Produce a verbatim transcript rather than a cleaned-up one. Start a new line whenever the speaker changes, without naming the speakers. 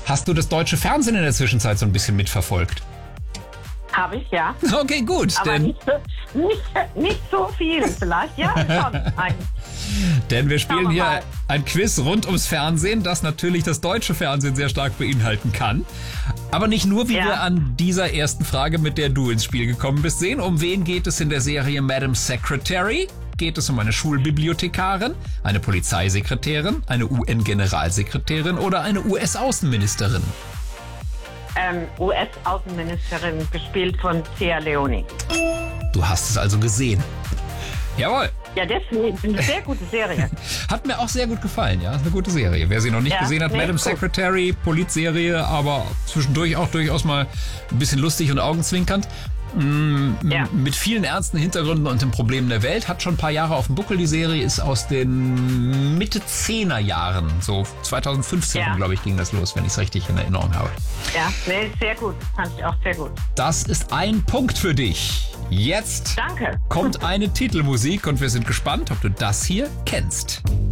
Hast du das deutsche Fernsehen in der Zwischenzeit so ein bisschen mitverfolgt?
Habe ich, ja.
Okay, gut.
Aber
Denn,
nicht, so, nicht, nicht so viel vielleicht. Ja, schon eigentlich.
denn wir
Schauen
spielen
wir
hier
mal.
ein Quiz rund ums Fernsehen, das natürlich das deutsche Fernsehen sehr stark beinhalten kann. Aber nicht nur, wie
Ja.
wir an dieser ersten Frage, mit der du ins Spiel gekommen bist, sehen. Um wen geht es in der Serie Madam Secretary? Geht es um eine Schulbibliothekarin, eine Polizeisekretärin, eine U N-Generalsekretärin oder eine U S-Außenministerin?
Ähm, U S-Außenministerin, gespielt von Tia Leoni.
Du hast es also gesehen. Jawohl.
Ja, deswegen eine sehr gute Serie.
Hat mir auch sehr gut gefallen, ja. Ist eine gute Serie. Wer sie noch nicht
Ja,
gesehen hat,
nee,
Madam
gut.
Secretary, Polizserie, aber zwischendurch auch durchaus mal ein bisschen lustig und augenzwinkernd. Mm,
Ja.
Mit vielen ernsten Hintergründen und den Problemen der Welt. Hat schon ein paar Jahre auf dem Buckel. Die Serie ist aus den Mitte-Zehner Jahren. So zweitausendfünfzehn,
Ja.
glaube ich, ging das los, wenn ich es richtig in Erinnerung habe.
Ja, nee, sehr gut. Fand ich auch sehr gut.
Das ist ein Punkt für dich. Jetzt
Danke.
kommt eine Titelmusik und wir sind gespannt, ob du das hier kennst.